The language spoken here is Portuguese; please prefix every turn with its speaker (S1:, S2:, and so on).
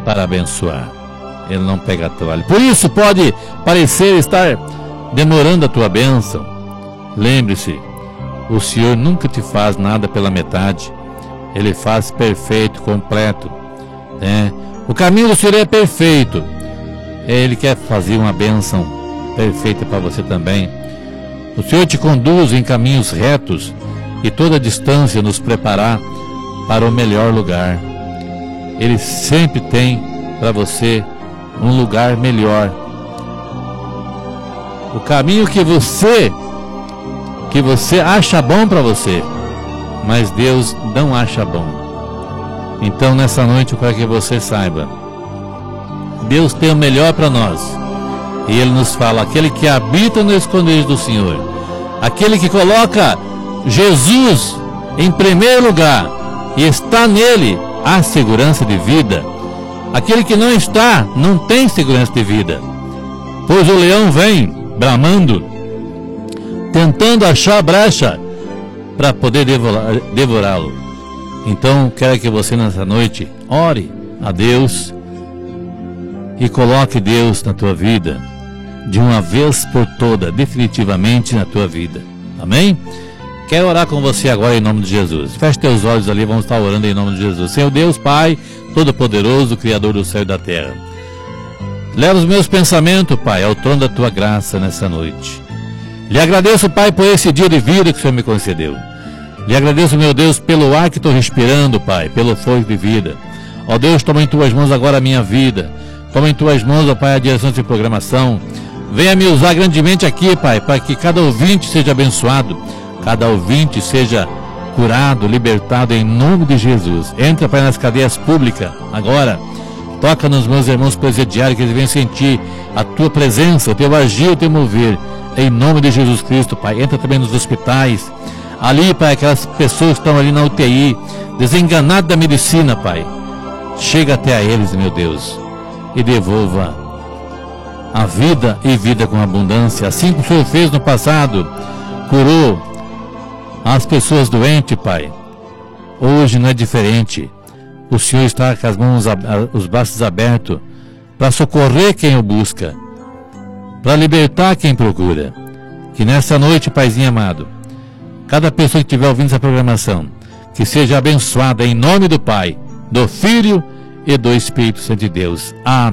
S1: para abençoar. Ele não pega trabalho. Por isso pode parecer estar demorando a tua bênção. Lembre-se, o Senhor nunca te faz nada pela metade. Ele faz perfeito, completo. O caminho do Senhor é perfeito. Ele quer fazer uma bênção perfeita para você também. O Senhor te conduz em caminhos retos e toda a distância nos preparar para o melhor lugar. Ele sempre tem para você um lugar melhor. O caminho que você acha bom para você, mas Deus não acha bom. Então nessa noite eu quero que você saiba, Deus tem o melhor para nós. E Ele nos fala: aquele que habita no esconderijo do Senhor, aquele que coloca Jesus em primeiro lugar e está nele, há segurança de vida. Aquele que não está, não tem segurança de vida, pois o leão vem bramando, tentando achar brecha para poder devorá-lo. Então quero que você nessa noite ore a Deus e coloque Deus na tua vida de uma vez por toda, definitivamente na tua vida. Amém? Quero orar com você agora em nome de Jesus. Feche teus olhos ali, vamos estar orando em nome de Jesus. Senhor Deus, Pai Todo-Poderoso, Criador do céu e da terra, leva os meus pensamentos, Pai, ao trono da tua graça nessa noite. Lhe agradeço, Pai, por esse dia de vida que o Senhor me concedeu. Lhe agradeço, meu Deus, pelo ar que estou respirando, Pai, pelo fôlego de vida. Ó Deus, toma em tuas mãos agora a minha vida. Toma em tuas mãos, ó Pai, a direção de programação. Venha me usar grandemente aqui, Pai, para que cada ouvinte seja abençoado, cada ouvinte seja curado, libertado em nome de Jesus. Entra, Pai, nas cadeias públicas agora. Toca nos meus irmãos presidiários, que eles venham sentir a tua presença, o teu agir, o teu mover, em nome de Jesus Cristo, Pai. Entra também nos hospitais, ali, Pai, aquelas pessoas que estão ali na UTI, desenganadas da medicina, Pai. Chega até a eles, meu Deus, e devolva a vida e vida com abundância, assim como o Senhor fez no passado, curou as pessoas doentes, Pai. Hoje não é diferente. O Senhor está com as mãos, os braços abertos para socorrer quem o busca, para libertar quem procura. Que nessa noite, Paizinho amado, cada pessoa que estiver ouvindo essa programação, que seja abençoada em nome do Pai, do Filho e do Espírito Santo de Deus. Amém.